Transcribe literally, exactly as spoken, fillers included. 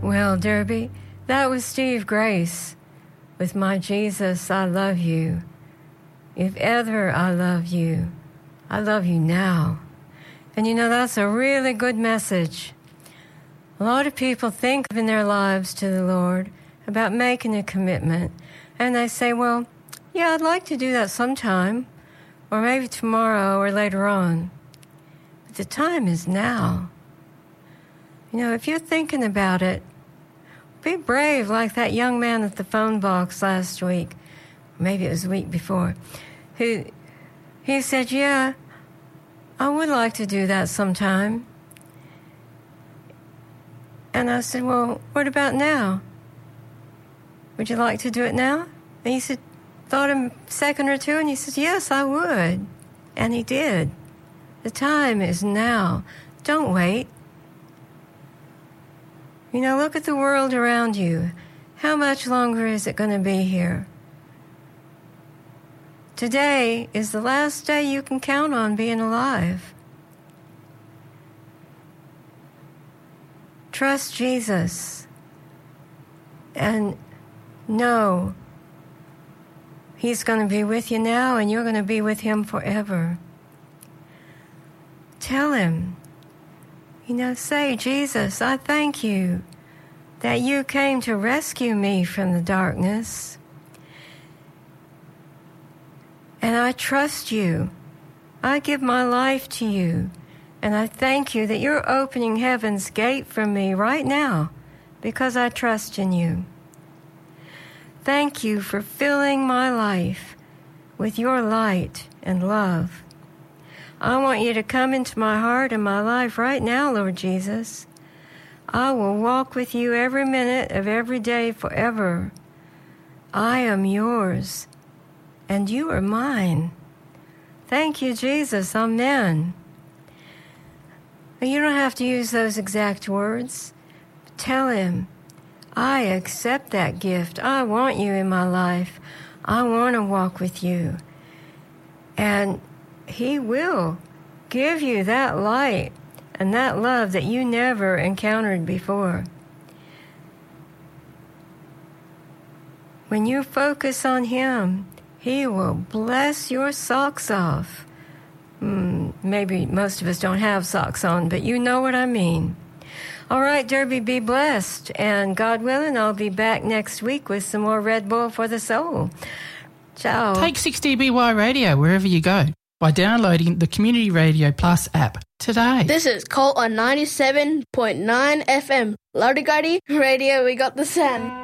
Well, Derby, that was Steve Grace with My Jesus, I Love You. If ever I love you, I love you now. And you know, that's a really good message. A lot of people think in their lives to the Lord about making a commitment, and they say, well, yeah, I'd like to do that sometime, or maybe tomorrow or later on. But the time is now. You know, if you're thinking about it, be brave like that young man at the phone box last week, maybe it was the week before, who he said, yeah, I would like to do that sometime. And I said, well, what about now? Would you like to do it now? And he said, thought a second or two, and he said, yes, I would. And he did. The time is now. Don't wait. You know, look at the world around you. How much longer is it going to be here? Today is the last day you can count on being alive. Trust Jesus and know He's going to be with you now, and you're going to be with Him forever. Tell Him, you know, say, Jesus, I thank you that you came to rescue me from the darkness. And I trust you. I give my life to you. And I thank you that you're opening heaven's gate for me right now because I trust in you. Thank you for filling my life with your light and love. I want you to come into my heart and my life right now, Lord Jesus. I will walk with you every minute of every day forever. I am yours, and you are mine. Thank you, Jesus. Amen. You don't have to use those exact words. Tell Him, I accept that gift. I want you in my life. I want to walk with you. And He will give you that light and that love that you never encountered before. When you focus on Him, He will bless your socks off. Mm, maybe most of us don't have socks on, but you know what I mean. All right, Derby, be blessed. And God willing, I'll be back next week with some more Red Bull for the soul. Ciao. Take sixty B Y Radio wherever you go by downloading the Community Radio Plus app today. This is Colt on ninety-seven point nine F M. Lordy-Gody Radio, we got the sun.